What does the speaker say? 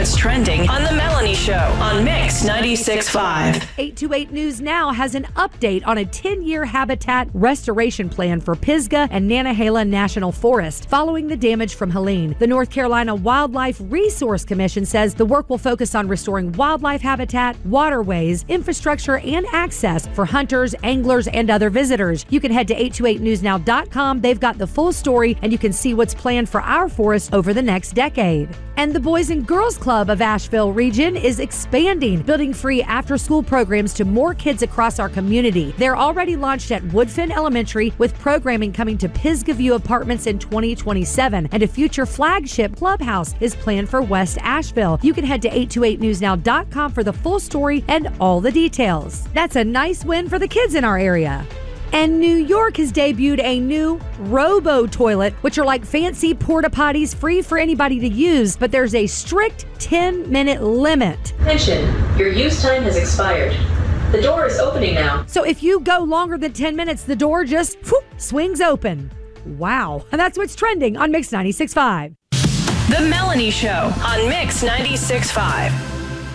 what's trending on The Melanie Show on Mix 96.5. 828 News Now has an update on a 10-year habitat restoration plan for Pisgah and Nantahala National Forest following the damage from Helene. The North Carolina Wildlife Resource Commission says the work will focus on restoring wildlife habitat, waterways, infrastructure, and access for hunters, anglers, and other visitors. You can head to 828newsnow.com. They've got the full story, and you can see what's planned for our forest over the next decade. And the Boys and Girls Club of Asheville region is expanding, building free after-school programs to more kids across our community. They're already launched at Woodfin Elementary, with programming coming to Pisgah View Apartments in 2027, and a future flagship clubhouse is planned for West Asheville. You can head to 828newsnow.com for the full story and all the details. That's a nice win for the kids in our area. And New York has debuted a new Robo Toilet, which are like fancy porta potties, free for anybody to use, but there's a strict 10-minute limit. Attention, your use time has expired. The door is opening now. So if you go longer than 10 minutes, the door just swings open. Wow. And that's what's trending on Mix 96.5. The Melanie Show on Mix 96.5.